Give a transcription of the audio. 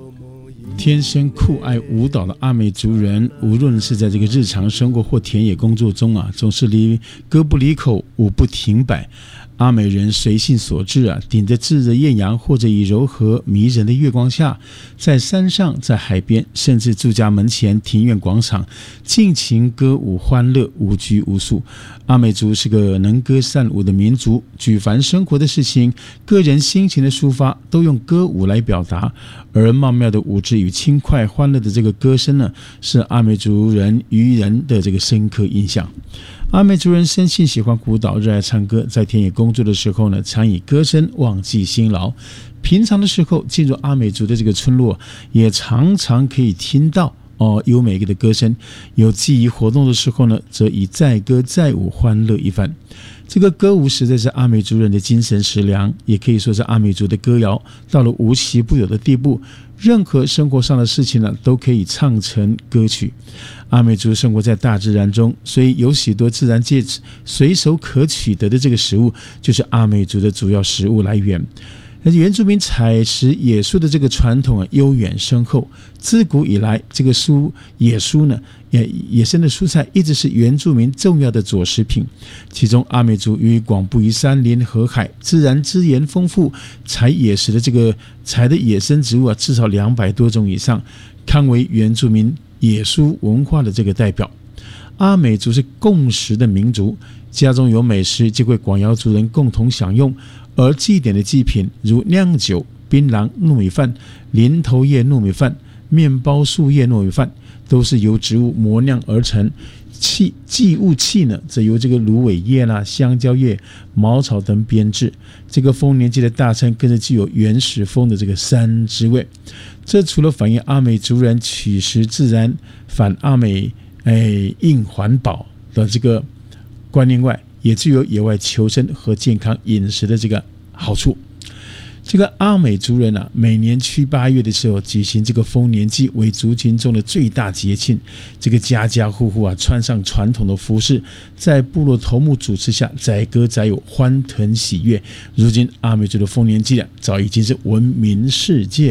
天生酷爱舞蹈的阿美族人，无论是在这个日常生活或田野工作中总是歌不离口，舞不停摆。阿美人随性所致顶着炙热艳阳，或者以柔和迷人的月光下，在山上，在海边，甚至住家门前、庭院广场，尽情歌舞欢乐，无拘无束。阿美族是个能歌善舞的民族，举凡生活的事情、个人心情的抒发，都用歌舞来表达。而曼妙的舞姿与轻快欢乐的这个歌声呢，是阿美族人于人的这个深刻印象。阿美族人生性喜欢舞蹈，热爱唱歌，在田野工作的时候呢，常以歌声忘记辛劳。平常的时候进入阿美族的这个村落，也常常可以听到优美的歌声。有记忆活动的时候呢，则以载歌载舞欢乐一番。这个歌舞实在是阿美族人的精神食粮，也可以说是阿美族的歌谣到了无奇不有的地步，任何生活上的事情呢，都可以唱成歌曲。阿美族生活在大自然中，所以有许多自然界随手可取得的这个食物，就是阿美族的主要食物来源。原住民采食野蔬的这个传统悠远深厚，自古以来，这个野蔬呢，野生的蔬菜一直是原住民重要的佐食品。其中，阿美族由于广布于山林河海，自然资源丰富，采野的野生植物至少200多种以上，堪为原住民野蔬文化的这个代表。阿美族是共食的民族，家中有美食就会广邀族人共同享用。而祭典的祭品如酿酒、槟榔、糯米饭、林头叶糯米饭、面包树叶糯米饭，都是由植物磨酿而成。祭物器呢，则由这个芦苇叶香蕉叶、茅草等编制。这个丰年祭的大餐更是具有原始风的这个山之味。这除了反映阿美族人取食自然、反阿美硬环保的这个观念外，也具有野外求生和健康饮食的这个好处。这个阿美族人每年7、8月的时候举行这个丰年祭，为族群中的最大节庆。这个家家户户穿上传统的服饰，在部落头目主持下载歌载舞，欢腾喜悦。如今阿美族的丰年祭早已经是闻名世界。